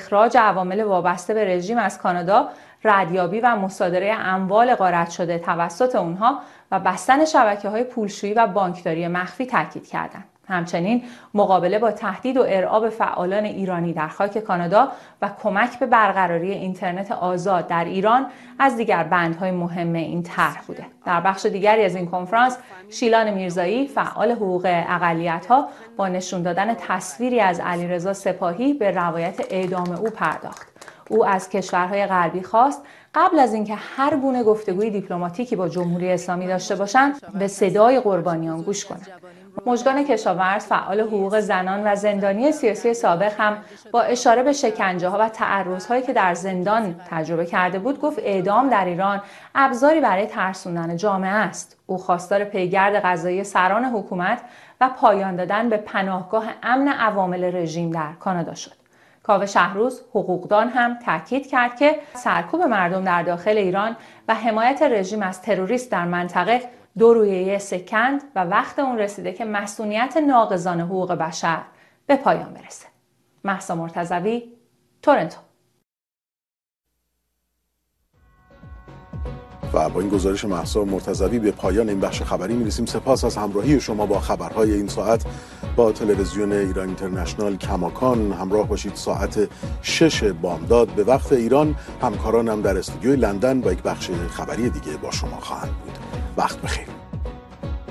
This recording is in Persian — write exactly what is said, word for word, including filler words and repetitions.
اخراج عوامل وابسته به رژیم از کانادا، ردیابی و مصادره اموال غارت شده توسط اونها و بستن شبکه‌های پولشویی و بانکداری مخفی تاکید کردند. همچنین مقابله با تهدید و ارعاب فعالان ایرانی در خاک کانادا و کمک به برقراری اینترنت آزاد در ایران از دیگر بندهای مهم این طرح بوده. در بخش دیگری از این کنفرانس، شیلان میرزایی، فعال حقوق اقلیت‌ها، با نشون دادن تصویری از علیرضا سپاهی به روایت اعدام او پرداخت. او از کشورهای غربی خواست قبل از اینکه هر گونه گفتگوی دیپلماتیکی با جمهوری اسلامی داشته باشند، به صدای قربانیان گوش کنند. مژگان کشاورز، فعال حقوق زنان و زندانی سیاسی سابق، هم با اشاره به شکنجه‌ها و تعرض‌هایی که در زندان تجربه کرده بود، گفت اعدام در ایران ابزاری برای ترسوندن جامعه است. او خواستار پیگرد قضایی سران حکومت و پایان دادن به پناهگاه امن عوامل رژیم در کانادا شد. کاوه شهروز، حقوقدان، هم تاکید کرد که سرکوب مردم در داخل ایران و حمایت رژیم از تروریست در منطقه دو رویه سکند و وقت اون رسیده که مسئولیت ناقضان حقوق بشر به پایان برسه. مهسا مرتضوی، تورنتو. و با این گزارش مهسا مرتضوی به پایان این بخش خبری میرسیم. سپاس از همراهی شما با خبرهای این ساعت. با تلویزیون ایران اینترنشنال کماکان همراه باشید. ساعت شش بامداد به وقت ایران همکارانم در استودیوی لندن با یک بخش خبری دیگه با شما خواهند بود. وقت بخیر.